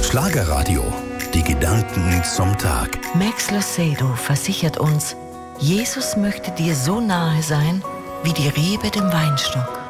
Schlagerradio. Die Gedanken zum Tag. Max Locedo versichert uns, Jesus möchte dir so nahe sein wie die Rebe dem Weinstock.